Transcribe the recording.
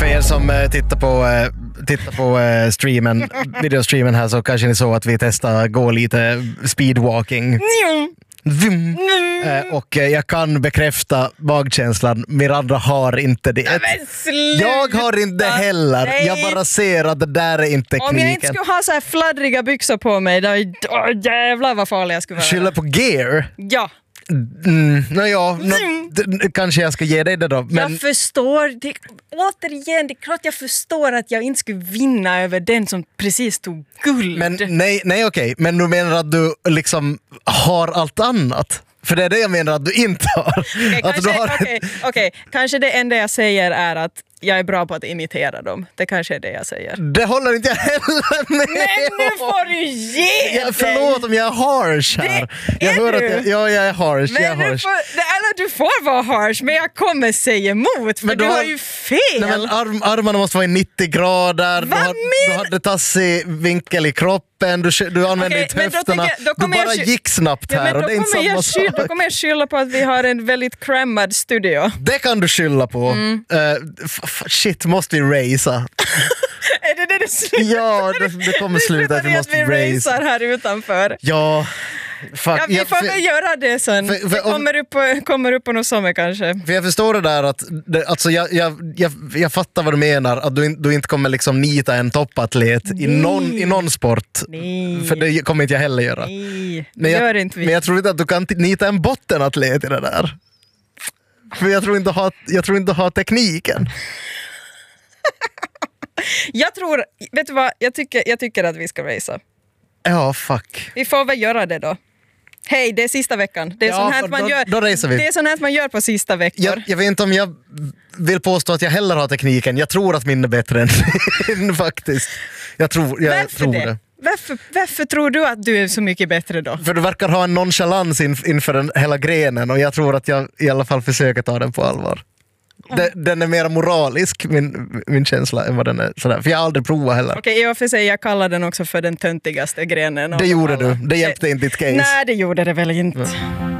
För er som tittar på streamen, videostreamen här, så kanske ni såg att vi testar gå lite speedwalking. Och jag kan bekräfta magkänslan. Miranda har inte det. Jag har inte heller. Nej. Jag bara ser att det där är inte tekniken. Om jag inte skulle ha så här fladdriga byxor på mig, då jävlar vad farlig jag skulle vara. Skylla på gear? Ja. Kanske jag ska ge dig det då. Men... Jag förstår, återigen, det är klart jag förstår att jag inte skulle vinna över den som precis tog guld. Men nej okej. Men du menar att du liksom har allt annat? För det är det jag menar att du inte har. Okej, kanske det enda jag säger är att jag är bra på att imitera dem. Det kanske är det jag säger. Det håller inte jag heller med. Men nu får du ge dig! Förlåt om jag är harsh här. Jag hör att jag är harsh. Men jag är harsh. Du får vara harsh, men jag kommer säga emot. För du har ju fel. Nej, men armarna måste vara i 90 grader. Du hade tassig vinkel i kroppen. Du använde inte höfterna. Du bara gick snabbt här. Och det är inte samma sak. Då kommer jag skylla på att vi har en väldigt crammad studio. Det kan du skylla på. Shit, måste vi racea? Är det slutar? Ja, det kommer sluta att vi måste racear här utanför. Ja, fuck. Ja, vi får väl göra det sen. Det kommer upp på något sommar kanske. För jag förstår det där att alltså jag fattar vad du menar, att du inte kommer liksom nita en toppatlet i någon sport. Nej. För det kommer inte jag heller göra. Nej, men jag tror inte att du kan nita en bottenatlet i det där. För jag tror inte ha tekniken. Vet du vad? Jag tycker att vi ska racea. Ja, fuck. Vi får väl göra det då. Hej, det är sista veckan. Det är sånt här man gör. Då racear vi. Det är sånt här man gör på sista veckor. Jag vet inte om jag vill påstå att jag heller har tekniken. Jag tror att min är bättre än din faktiskt. Jag tror det. Varför tror du att du är så mycket bättre då? För du verkar ha en nonchalans inför hela grenen, och jag tror att jag i alla fall försöker ta den på allvar. Den är mer moralisk, min känsla, än vad den är sådär. För jag har aldrig provat heller. Okej, jag får säga, jag kallar den också för den töntigaste grenen. Det gjorde du. Det hjälpte inte ditt case. Nej, det gjorde det väl inte.